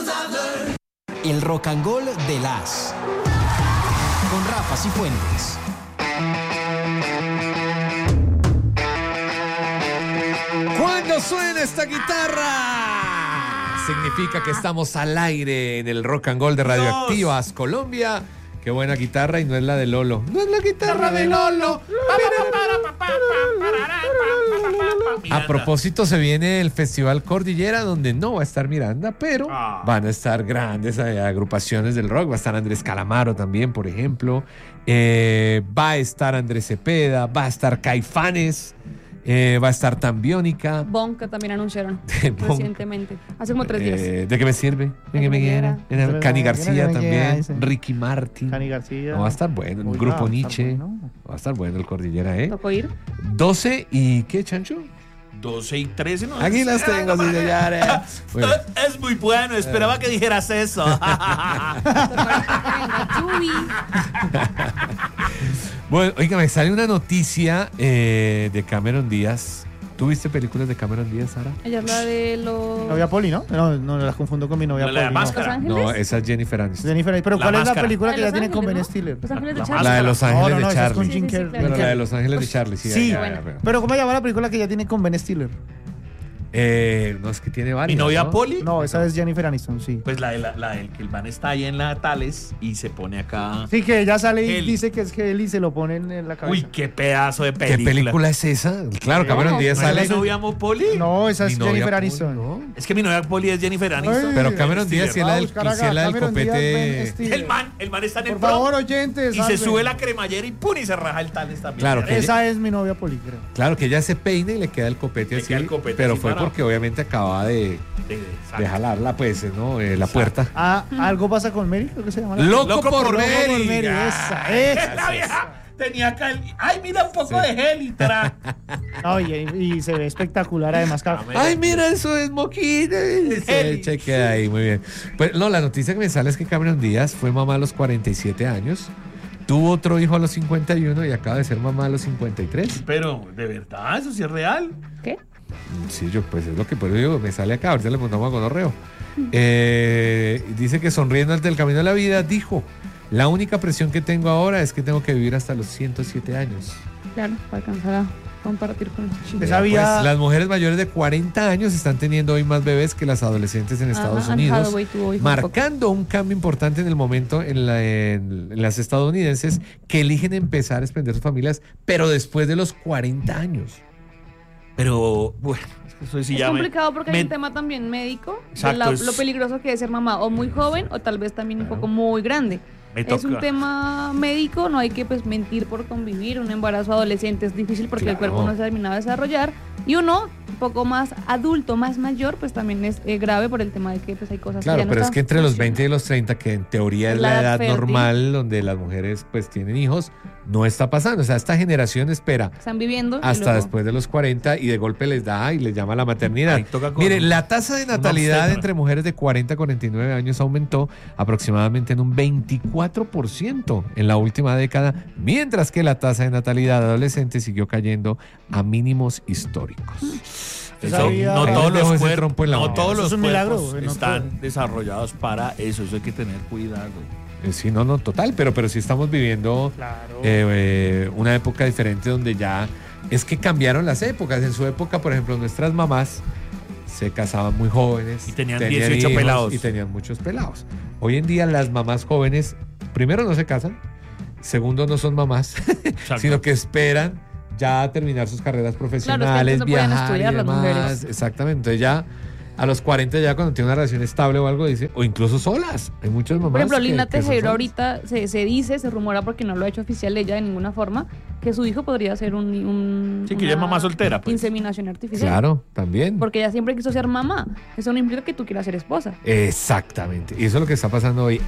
El Rock and Roll de las con Rafa Cifuentes. Cuando suena esta guitarra, significa que estamos al aire en el Rock and Roll de Radioactivas Colombia. Qué buena guitarra, y no es la de Lolo. No es la guitarra de Lolo. A propósito, se viene el Festival Cordillera, donde no va a estar Miranda, pero van a estar grandes agrupaciones del rock. Va a estar Andrés Calamaro también, por ejemplo. Va a estar Andrés Cepeda, va a estar Caifanes. Va a estar Tambiónica. Bonca también anunciaron recientemente, hace como 3 días. ¿De qué me sirve? ¿De qué me quiera? Cani García también. Ricky Martin. Cani García. No, va a estar bueno. El grupo Nietzsche. Va a estar bueno el Cordillera, ¿eh? ¿Tocó ir? 12 y ¿qué, Chancho? 12 y 13, ¿no? Aquí las tengo, sí, señores. Bueno. Es muy bueno, esperaba que dijeras eso. Bueno, oiga, me sale una noticia de Cameron Díaz. ¿Tú viste películas de Cameron Díaz, Sara? Ella es la de los... Novia Poli, ¿no? No las confundo con mi novia Poli. La de no. Máscara. ¿Los Ángeles? No, esa es Jennifer Aniston. Pero La ¿cuál es la Máscara. película que La ya de tiene Los con Ben Ángeles, ¿no? Stiller? Los Ángeles de La Charlie. La de Los Ángeles de esa es Charlie. con Sí, Jim sí, Carrey. claro. Bueno, la de Los Ángeles de Charlie, sí. Sí, ya. pero ¿cómo se llama la película que ya tiene con Ben Stiller? No, es que tiene varias. ¿Mi novia ¿no? Poli? No, esa es Jennifer Aniston, sí. Pues la del que el man está ahí en la Tales y se pone acá. Sí, que ella sale y Heli. dice que es Heli y se lo ponen en la cabeza. Uy, qué pedazo de ¿Qué película. película es esa? Claro, Cameron Díaz ¿No es sale. mi novia Poli? No, esa Mi es novia Jennifer Poli, Aniston. ¿no? Es que mi novia Poli es Jennifer Aniston. Ay, Pero Cameron Díaz sí es la del Cameron Díaz, Ben copete. Stiller. El man está en el Por prom favor, oyentes. y se salven. sube la cremallera y ¡pum! Y se raja el Tales también. Claro que- Esa es mi novia Poli, creo. Claro que ella se peina y le queda el copete Le así. queda el copete Pero así fue parado. porque obviamente acababa de jalarla, pues, ¿no? La puerta. Ah, algo pasa con Mary, creo que se llama. Loco por Loco Mary. por Mary, esa. La vieja tenía acá el... ¡Ay, mira un poco de gel y tra! Oye, y se ve espectacular además. Ay, mira, eso es moquita. Se chequea ahí, muy bien. Pues no, la noticia que me sale es que Cameron Díaz fue mamá a los 47 años. Tuvo otro hijo a los 51 y acaba de ser mamá a los 53. Pero, ¿de verdad? ¿Eso sí es real? ¿Qué? Sí, yo pues es lo que por digo, me sale acá, ahorita le montamos a Gonorreo. Dice que sonriendo ante el camino de la vida, dijo: la única presión que tengo ahora es que tengo que vivir hasta los 107 años. Claro, para alcanzar a compartir con los chicos. Esa vida- Pues las mujeres mayores de 40 años están teniendo hoy más bebés que las adolescentes en Estados Anne Unidos, Hathaway tuvo hijos marcando un cambio importante en el momento en las estadounidenses que eligen empezar a expandir sus familias, pero después de los 40 años. Pero, bueno, eso sí Es ya complicado porque hay un tema también médico de Exacto, lo peligroso que es ser mamá o muy joven o tal vez también un poco muy grande. Me Es un toca. tema médico, no hay que pues mentir por convivir. Un embarazo adolescente es difícil porque el Claro. cuerpo no se ha terminado de desarrollar. Y uno, un poco más adulto, más mayor, pues también es grave por el tema de que pues hay cosas Claro, que ya no pero es están que entre los funcionando. 20 y los 30, que en teoría es La la edad edad fértil. normal donde las mujeres pues tienen hijos, no está pasando. O sea, esta generación espera Están viviendo. y hasta luego- después de los 40 y de golpe les da y les llama la maternidad. Ahí toca con Mire, la tasa de natalidad obstetra. entre mujeres de 40 a 49 años aumentó aproximadamente en un 24% en la última década, mientras que la tasa de natalidad de adolescentes siguió cayendo a mínimos históricos. Eso, vida- no Ahí todos les dejo los ese cuerpos, trompo en la no boca. todos Eso los es un milagro, cuerpos güey, no están todo. desarrollados para eso hay que tener cuidado. Sí, no, total, pero sí estamos viviendo Claro. una época diferente donde ya es que cambiaron las épocas. En su época, por ejemplo, nuestras mamás se casaban muy jóvenes Y tenían 18 hijos pelados. y tenían muchos pelados. Hoy en día las mamás jóvenes, primero no se casan, segundo no son mamás, sino que esperan ya terminar sus carreras profesionales, no pueden viajar y estudiar las demás. mujeres. Exactamente, entonces ya a los 40 ya cuando tiene una relación estable o algo dice, o incluso solas. Hay muchas mamás. Por ejemplo, que- Lina que son Tejero solas. ahorita se rumora porque no lo ha hecho oficial ella de ninguna forma, que su hijo podría ser Sí, que ella es una mamá soltera, pues. inseminación artificial. Claro, también. Porque ella siempre quiso ser mamá. Eso no implica que tú quieras ser esposa. Exactamente. Y eso es lo que está pasando hoy.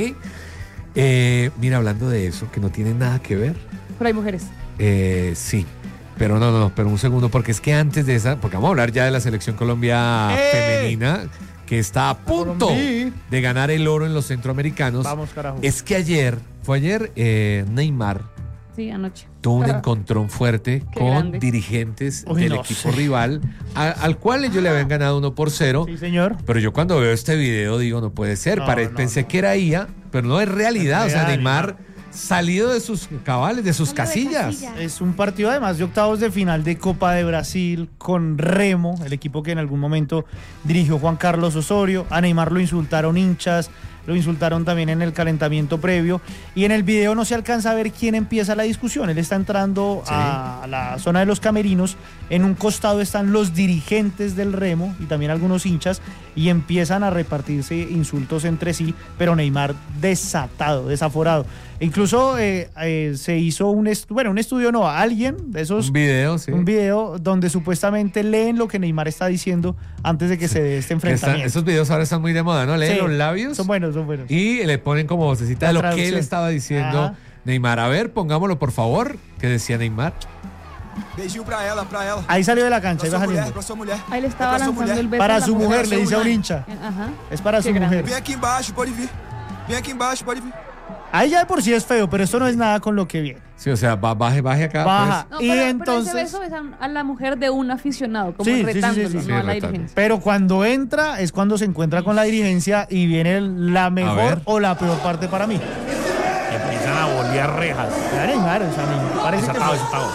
Mira, hablando de eso, que no tiene nada que ver. Pero hay mujeres. Sí. Pero no, pero un segundo, porque es que antes de esa, porque vamos a hablar ya de la selección Colombia femenina, que está a punto Colombia. de ganar el oro en los centroamericanos. Vamos, carajo. Es que fue ayer, Neymar Sí, anoche. tuvo un encontrón fuerte Qué con grande. dirigentes Uy, del no equipo sé. rival, al cual ellos le habían ganado 1-0. Sí, señor. Pero yo cuando veo este video digo, no puede ser. No, Pensé no. que era IA, pero no es realidad. Es o sea, real, Neymar salido de sus cabales, de sus casillas. Es un partido además de octavos de final de Copa de Brasil con Remo, el equipo que en algún momento dirigió Juan Carlos Osorio. A Neymar lo insultaron hinchas, lo insultaron también en el calentamiento previo. Y en el video no se alcanza a ver quién empieza la discusión. Él está entrando a la zona de los camerinos. En un costado están los dirigentes del Remo y también algunos hinchas y empiezan a repartirse insultos entre sí, pero Neymar desatado, desaforado. Incluso se hizo un estudio no, alguien de esos... Un video, sí. Un video donde supuestamente leen lo que Neymar está diciendo antes de que se dé este enfrentamiento. Esos videos ahora están muy de moda, ¿no? Leen Sí, los labios. Son buenos, son buenos. Y le ponen como vocecita de La lo que él traducción. estaba diciendo. Ajá. Neymar, a ver, pongámoslo por favor. ¿Qué decía Neymar? Beijinho pra ela, pra ela. Ahí salió de la cancha, Pra ahí va sua mulher, saliendo. pra sua mulher. Ahí le estaba É pra sua lanzando mulher. el beso. Para a la su mujer, le dice a un Mulher. hincha. Ajá. Es para Qué su grande. mujer. Vem aqui embaixo, pode vir. Vem aqui embaixo, pode vir. Ahí ya de por sí es feo, pero esto no es nada con lo que viene. Sí, o sea, baje acá. Baja. No, Y pero entonces- ese beso es a la mujer de un aficionado, como Sí, sí, retándolo, sí, sí, sí. no a Sí, la retando. dirigencia. Pero cuando entra es cuando se encuentra con la dirigencia y viene la ver. mejor o la peor parte para mí. Empiezan a bolear rejas. Vea Neymar, o sea, Neymar parece que Desatado, desatado.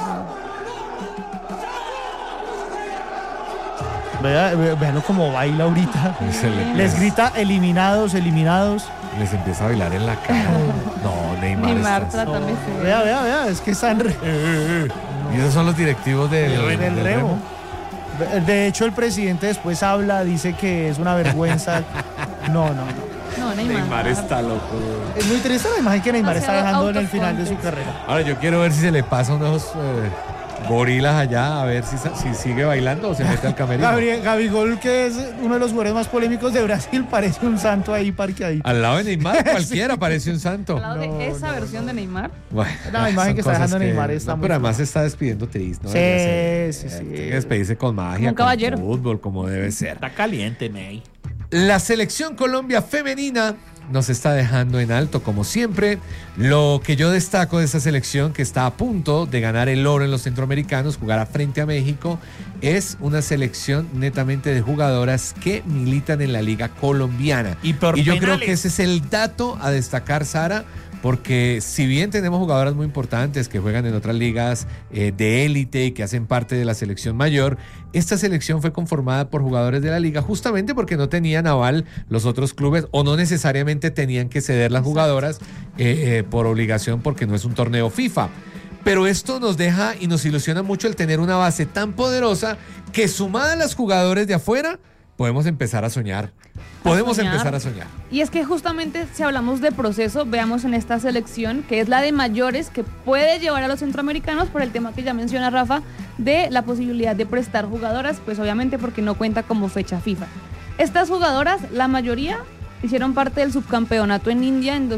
Veanlo como baila ahorita. Les grita eliminados. Les empieza a bailar en la cara. No, Neymar. Neymar, está- trátame feo. Vea, es que están Y esos son los directivos del del Remo. De hecho, el presidente después habla, dice que es una vergüenza. No. No, Neymar. Neymar está loco. Es muy triste la imagen que Neymar está Demasiado dejando en el final de su autocontext. carrera. Ahora yo quiero ver si se le pasa unos gorilas allá, a ver si sigue bailando o se mete al camerino. Gabigol, que es uno de los jugadores más polémicos de Brasil, parece un santo ahí parqueadito. Al lado de Neymar, cualquiera parece un santo. Al lado de esa versión de Neymar. Bueno, La imagen son que está cosas dejando Neymar está no, muy pero además floja. se está despidiendo triste, ¿no? Sí, Debería sí. Tiene que despedirse con magia, Como un caballero. con fútbol, como debe ser. Está caliente, Ney. La selección Colombia femenina nos está dejando en alto, como siempre. Lo que yo destaco de esa selección, que está a punto de ganar el oro en los centroamericanos, jugará frente a México, es una selección netamente de jugadoras que militan en la liga colombiana. Y por yo creo penales. que ese es el dato a destacar, Sara, porque si bien tenemos jugadoras muy importantes que juegan en otras ligas de élite y que hacen parte de la selección mayor, esta selección fue conformada por jugadores de la liga justamente porque no tenían aval los otros clubes o no necesariamente tenían que ceder las jugadoras por obligación porque no es un torneo FIFA. Pero esto nos deja y nos ilusiona mucho el tener una base tan poderosa que sumada a los jugadores de afuera podemos empezar a soñar. Podemos empezar a soñar. Y es que justamente si hablamos de proceso, veamos en esta selección, que es la de mayores, que puede llevar a los centroamericanos por el tema que ya menciona Rafa, de la posibilidad de prestar jugadoras, pues obviamente porque no cuenta como fecha FIFA. Estas jugadoras, la mayoría, hicieron parte del subcampeonato en India en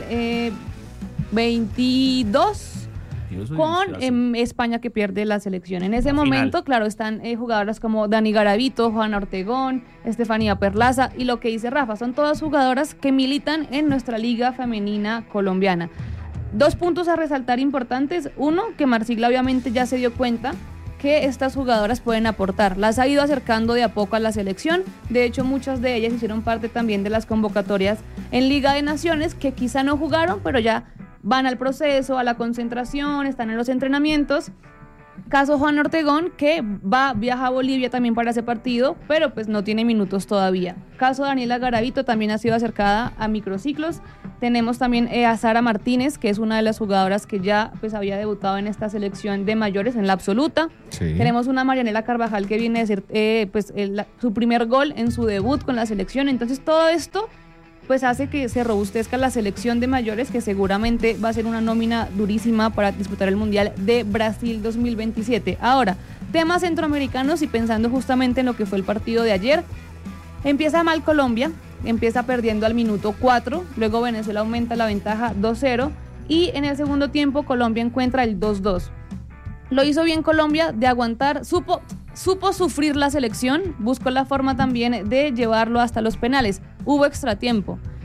2022. Con España, que pierde la selección. En ese La momento, final. claro, están jugadoras como Dani Garavito, Juana Ortegón, Estefanía Perlaza, y lo que dice Rafa, son todas jugadoras que militan en nuestra liga femenina colombiana. 2 puntos a resaltar importantes. Uno, que Marsiglia obviamente ya se dio cuenta que estas jugadoras pueden aportar. Las ha ido acercando de a poco a la selección. De hecho, muchas de ellas hicieron parte también de las convocatorias en Liga de Naciones, que quizá no jugaron, pero ya van al proceso, a la concentración, están en los entrenamientos. Caso Juan Ortegón, que viaja a Bolivia también para ese partido, pero pues no tiene minutos todavía. Caso Daniela Garavito, también ha sido acercada a microciclos. Tenemos también a Sara Martínez, que es una de las jugadoras que ya pues había debutado en esta selección de mayores en la absoluta. Sí. Tenemos una Marianela Carvajal que viene a hacer su primer gol en su debut con la selección. Entonces todo esto pues hace que se robustezca la selección de mayores, que seguramente va a ser una nómina durísima para disputar el Mundial de Brasil 2027. Ahora, temas centroamericanos y pensando justamente en lo que fue el partido de ayer, empieza mal Colombia, empieza perdiendo al minuto 4, luego Venezuela aumenta la ventaja 2-0 y en el segundo tiempo Colombia encuentra el 2-2. Lo hizo bien Colombia de aguantar, supo sufrir la selección, buscó la forma también de llevarlo hasta los penales. Hubo extratiempo.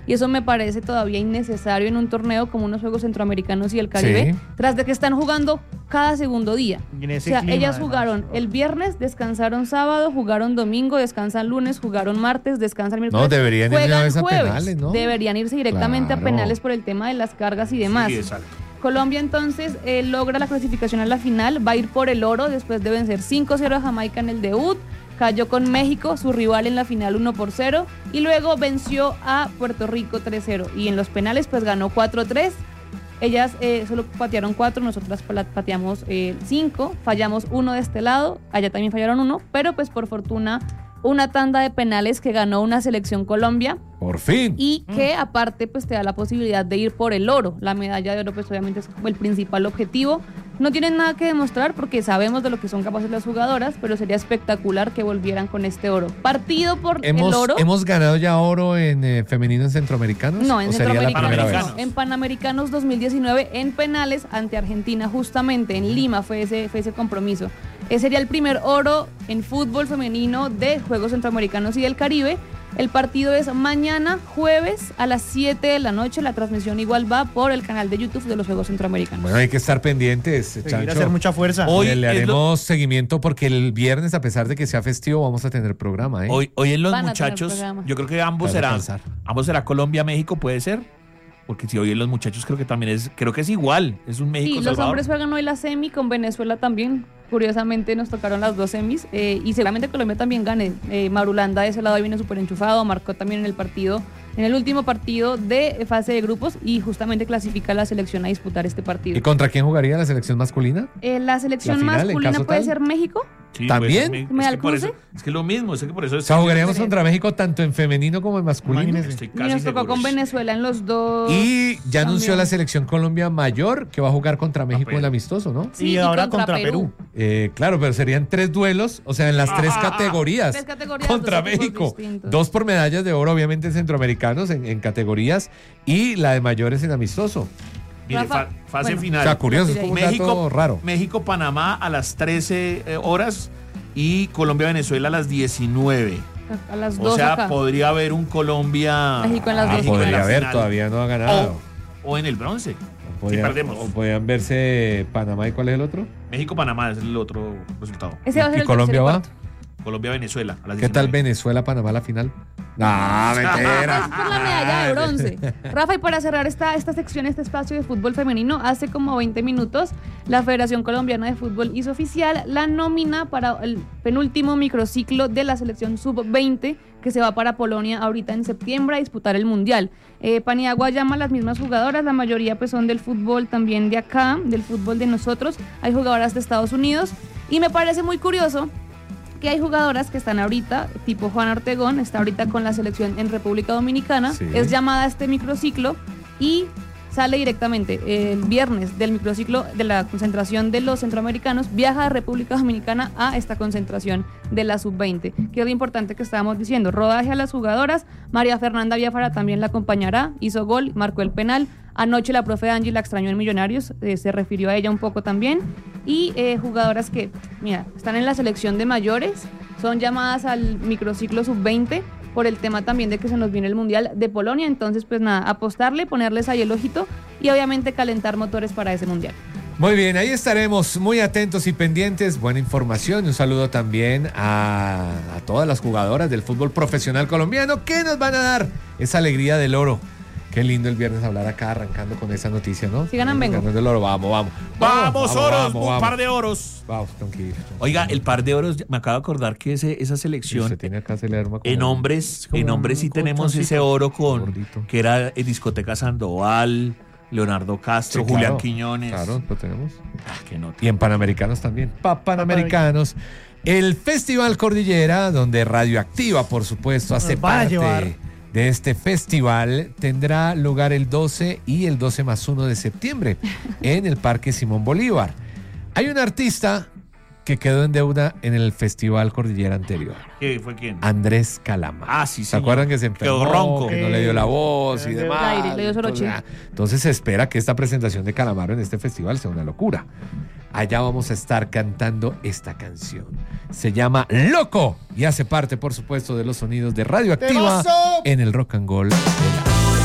y eso me parece todavía innecesario en un torneo como unos Juegos Centroamericanos y el Caribe, Sí. tras de que están jugando cada segundo día. Y en O ese sea, clima, ellas además. jugaron el viernes, descansaron sábado, jugaron domingo, descansan lunes, jugaron martes, descansan miércoles. No, deberían ir de una juegan vez a jueves. penales, ¿no? Deberían irse directamente Claro. a penales por el tema de las cargas y demás. Sí, exacto. Colombia entonces logra la clasificación a la final, va a ir por el oro después de vencer 5-0 a Jamaica en el debut, cayó con México, su rival en la final 1-0, y luego venció a Puerto Rico 3-0, y en los penales pues ganó 4-3. Ellas solo patearon 4, nosotras pateamos 5, fallamos 1 de este lado, allá también fallaron 1, pero pues por fortuna una tanda de penales que ganó una selección Colombia, Por fin. y que aparte pues te da la posibilidad de ir por el oro. La medalla de oro pues obviamente es como el principal objetivo. No tienen nada que demostrar porque sabemos de lo que son capaces las jugadoras, pero sería espectacular que volvieran con este oro. Partido por el oro. ¿Hemos ganado ya oro en femenino en centroamericanos? No, en ¿O sería la Centroamericanos. primera vez? Panamericanos. En Panamericanos 2019 en penales ante Argentina, justamente en Lima fue ese compromiso. Ese sería el primer oro en fútbol femenino de Juegos Centroamericanos y del Caribe. El partido es mañana, jueves, a las 7 de la noche. La transmisión igual va por el canal de YouTube de los Juegos Centroamericanos. Bueno, hay que estar pendientes, Seguir Chancho. a hacer mucha fuerza. Hoy le es haremos seguimiento porque el viernes, a pesar de que sea festivo, vamos a tener programa, ¿eh? Hoy en los Van a tener muchachos, programa. yo creo que ambos Para será descansar. Colombia-México, puede ser. Porque si hoy en los muchachos creo que es igual. Es un Sí, México los Salvador. hombres juegan hoy la semi con Venezuela también. Curiosamente nos tocaron las dos semis y seguramente Colombia también gane. Marulanda de ese lado viene súper enchufado, marcó también en el último partido de fase de grupos y justamente clasifica a la selección a disputar este partido. ¿Y contra quién jugaría la selección masculina? La selección ¿La final, en masculina caso puede tal? ser México. Sí, ¿También? puede ser, ¿Me es da que el por cruce? eso, es que es lo mismo, es que por eso O sea, jugaríamos contra México tanto en femenino como en masculino. Imagínese. estoy Y casi nos tocó seguro. con Venezuela en los dos. Y ya anunció También. la selección Colombia mayor que va a jugar contra México en el amistoso, ¿no? Sí, y ahora contra Perú. Claro, pero serían 3 duelos, o sea, en las 3 categorías. 3 categorías, Contra 2 equipos México. distintos. 2 por medallas de oro, obviamente, centroamericanos en categorías, y la de mayores en amistoso. Mire, Rafa, fase bueno. final. O sea, curioso, es como un dato raro. México-Panamá a las 13 horas y Colombia-Venezuela a las 19. A las O 2 sea, acá. podría haber un Colombia. México en las dos. México en Podría la haber, final. todavía no ha ganado. O en el bronce. O si perdemos. o podían verse Panamá, ¿y cuál es el otro? México-Panamá es el otro resultado. Ese va a ser ¿Y el Colombia tercer y va? cuarto. Colombia-Venezuela a las ¿Qué tal 19. Venezuela-Panamá la final? No, Es mentira. por la medalla de bronce. Rafa, y para cerrar esta sección, este espacio de fútbol femenino, hace como 20 minutos la Federación Colombiana de Fútbol hizo oficial la nómina para el penúltimo microciclo de la selección sub-20 que se va para Polonia ahorita en septiembre a disputar el Mundial. Paniagua llama a las mismas jugadoras, la mayoría pues son del fútbol también de acá, del fútbol de nosotros. Hay jugadoras de Estados Unidos y me parece muy curioso que hay jugadoras que están ahorita, tipo Juana Ortegón, está ahorita con la selección en República Dominicana, Sí. es llamada a este microciclo y sale directamente el viernes del microciclo de la concentración de los centroamericanos, viaja a República Dominicana a esta concentración de la sub-20, que es lo importante que estábamos diciendo, rodaje a las jugadoras, María Fernanda Biafara también la acompañará, hizo gol, marcó el penal, anoche la profe Angie la extrañó en Millonarios, se refirió a ella un poco también, y jugadoras que, mira, están en la selección de mayores, son llamadas al microciclo sub-20, por el tema también de que se nos viene el Mundial de Polonia, entonces pues nada, apostarle, ponerles ahí el ojito y obviamente calentar motores para ese Mundial. Muy bien, ahí estaremos muy atentos y pendientes. Buena información y un saludo también a todas las jugadoras del fútbol profesional colombiano que nos van a dar esa alegría del oro. Qué lindo el viernes hablar acá arrancando con esa noticia, ¿no? Si ganan, vengo. Del oro. Vamos. ¡Vamos, oros! Vamos. Un par de oros. Vamos, tranquilo. Oiga, el par de oros, me acabo de acordar que esa selección Usted tiene acá se le arma como- en hombres como sí un tenemos colchoncito. ese oro Gordito. que era Discoteca Sandoval, Leonardo Castro, Sí, claro. Julián Quiñones. Claro, lo tenemos. Que no. Y en Panamericanos también. Panamericanos. El Festival Cordillera, donde Radioactiva, por supuesto, hace Nos van a parte llevar. de este festival, tendrá lugar el 12 y el 12+1 de septiembre en el Parque Simón Bolívar. Hay un artista que quedó en deuda en el Festival Cordillera anterior. ¿Qué fue quién? Andrés Calamaro. Ah, sí, ¿Se señor. acuerdan que se Quedó enfermó, ronco. que no le dio la voz y Le dio demás? el aire, le dio soroche. Entonces se espera que esta presentación de Calamaro en este festival sea una locura. Allá vamos a estar cantando esta canción. Se llama Loco y hace parte, por supuesto, de los sonidos de Radioactiva ¡Temazo! en el Rock and Roll de la